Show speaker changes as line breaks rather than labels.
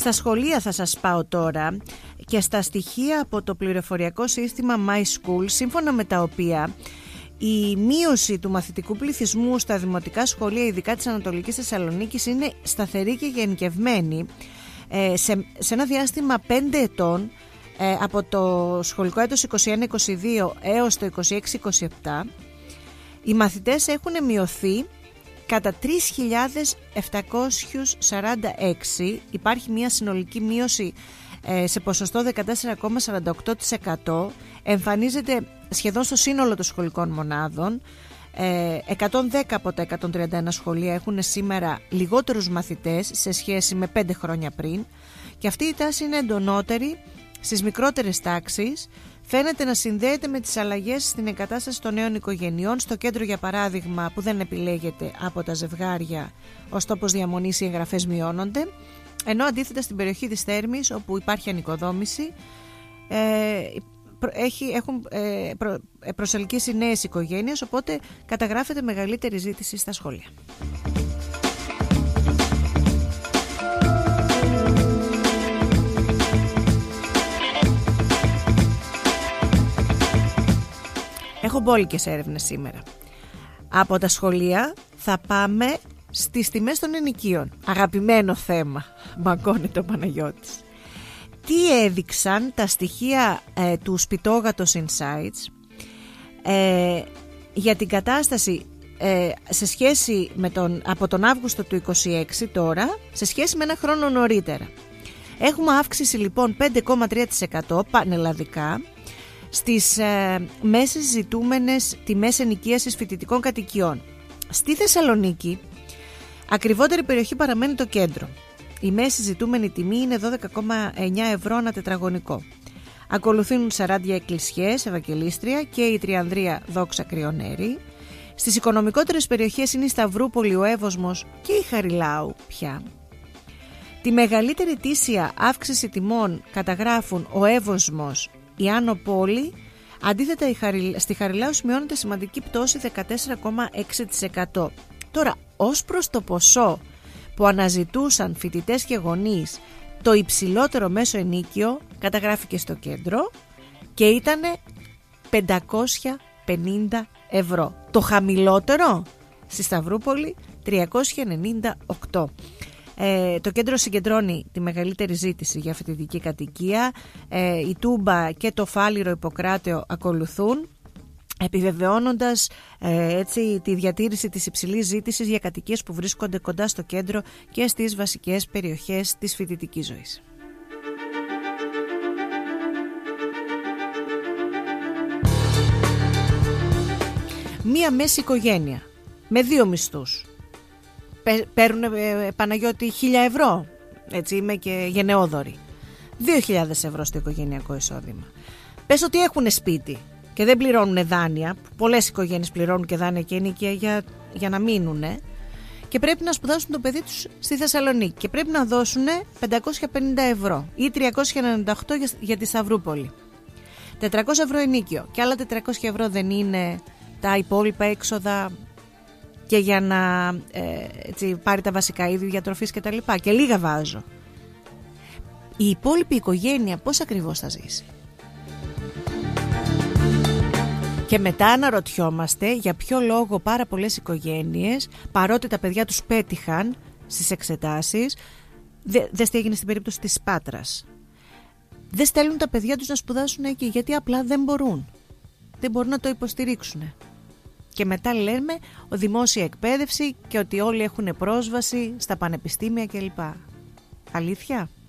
Στα σχολεία θα σας πάω τώρα και στα στοιχεία από το πληροφοριακό σύστημα My School, σύμφωνα με τα οποία η μείωση του μαθητικού πληθυσμού στα δημοτικά σχολεία, ειδικά της Ανατολικής Θεσσαλονίκης, είναι σταθερή και γενικευμένη σε ένα διάστημα 5 ετών, από το σχολικό έτος 21-22 έως το 26-27. Οι μαθητές έχουν μειωθεί κατά 3.746. Υπάρχει μια συνολική μείωση σε ποσοστό 14,48%. Εμφανίζεται σχεδόν στο σύνολο των σχολικών μονάδων. 110 από τα 131 σχολεία έχουν σήμερα λιγότερους μαθητές σε σχέση με 5 χρόνια πριν, και αυτή η τάση είναι εντονότερη στις μικρότερες τάξεις. Φαίνεται να συνδέεται με τις αλλαγές στην εγκατάσταση των νέων οικογενειών. Στο κέντρο, για παράδειγμα, που δεν επιλέγεται από τα ζευγάρια ως τόπος διαμονής, οι εγγραφές μειώνονται, ενώ αντίθετα στην περιοχή της Θέρμης, όπου υπάρχει ανοικοδόμηση, έχουν προσελκύσει νέες οικογένειες, οπότε καταγράφεται μεγαλύτερη ζήτηση στα σχολεία. Έχω μπόλικες έρευνες σήμερα. Από τα σχολεία θα πάμε στις τιμές των ενοικίων. Αγαπημένο θέμα, μαγκώνεται ο Παναγιώτης. Τι έδειξαν τα στοιχεία του Σπιτόγατος Insights για την κατάσταση σε σχέση με από τον Αύγουστο του 26 τώρα, σε σχέση με ένα χρόνο νωρίτερα. Έχουμε αύξηση λοιπόν 5,3% πανελλαδικά στις μέσες ζητούμενες τιμές ενοικίασης φοιτητικών κατοικιών. Στη Θεσσαλονίκη, ακριβότερη περιοχή παραμένει το κέντρο. Η μέση ζητούμενη τιμή είναι 12,9 ευρώ ανά τετραγωνικό. Ακολουθούν Σαράντια Εκκλησιές, Ευαγγελίστρια και η Τριανδρία Δόξα Κρυονέρη. Στις οικονομικότερες περιοχές είναι η Σταυρούπολη, ο Εύωσμος και η Χαριλάου πια. Τη μεγαλύτερη ετήσια αύξηση τιμών καταγράφουν ο Εύωσμος, η Άνω Πόλη. Αντίθετα, στη Χαριλάου σημειώνεται σημαντική πτώση 14,6%. Τώρα, ως προς το ποσό που αναζητούσαν φοιτητές και γονείς, το υψηλότερο μέσο ενίκιο καταγράφηκε στο κέντρο και ήταν 550 ευρώ. Το χαμηλότερο στη Σταυρούπολη 398. Το κέντρο συγκεντρώνει τη μεγαλύτερη ζήτηση για φοιτητική κατοικία. Η Τούμπα και το Φάληρο Ιπποκράτεο ακολουθούν, επιβεβαιώνοντας έτσι τη διατήρηση της υψηλής ζήτησης για κατοικίες που βρίσκονται κοντά στο κέντρο και στις βασικές περιοχές της φοιτητικής ζωής. Μία μέση οικογένεια με 2 μισθούς παίρνουν, Παναγιώτη, 1.000 ευρώ. Έτσι είμαι και γενναιόδορη. 2.000 ευρώ στο οικογενειακό εισόδημα. Πες ότι έχουν σπίτι και δεν πληρώνουν δάνεια. Πολλές οικογένειες πληρώνουν και δάνεια και ενοικία για να μείνουν, και πρέπει να σπουδάσουν το παιδί τους στη Θεσσαλονίκη και πρέπει να δώσουν 550 ευρώ ή 398 για τη Σταυρούπολη. 400 ευρώ ενίκιο και άλλα 400 ευρώ δεν είναι τα υπόλοιπα έξοδα και για να πάρει τα βασικά είδη διατροφής και τα λοιπά, και λίγα βάζω. Η υπόλοιπη οικογένεια πώς ακριβώς θα ζήσει? Και μετά αναρωτιόμαστε για ποιο λόγο πάρα πολλές οικογένειες, παρότι τα παιδιά τους πέτυχαν στις εξετάσεις, δες τι έγινε στην περίπτωση της Πάτρας, δεν στέλνουν τα παιδιά τους να σπουδάσουν εκεί, γιατί απλά δεν μπορούν να το υποστηρίξουν. Και μετά λέμε δημόσια εκπαίδευση και ότι όλοι έχουν πρόσβαση στα πανεπιστήμια κλπ. Αλήθεια?